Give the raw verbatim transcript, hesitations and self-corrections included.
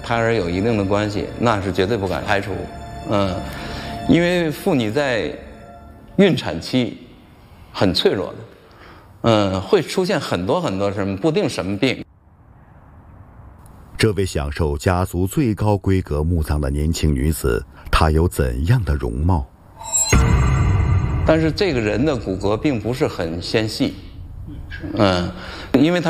胎儿有一定的关系，那是绝对不敢排除。嗯，因为妇女在孕产期很脆弱的，嗯，会出现很多很多什么不定什么病。 这位享受家族最高规格墓葬的年轻女子，她有怎样的容貌？ 但是这个人的骨骼并不是很纤细，嗯，因为他